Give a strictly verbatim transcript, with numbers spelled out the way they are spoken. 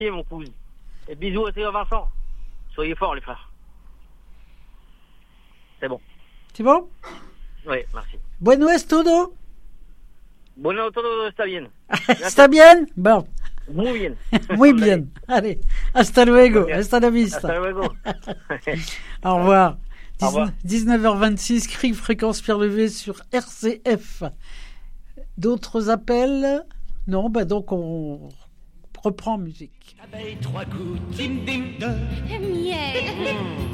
mon cousin. Et bisous à Théo Vincent. Soyez forts, les frères. C'est bon. C'est bon? Oui, merci. Bueno es todo? Bueno, todo está bien. ¿Está bien? Bon. Muy bien. Muy bien. Allez, hasta luego. Okay. Hasta la vista. Hasta luego. Au revoir. Au revoir. dix-neuf heures vingt-six, Cri Fréquence Pierre Levé sur R C F. D'autres appels? Non, bah donc on reprend en musique. Abeille, trois coups, dim dim de Miel.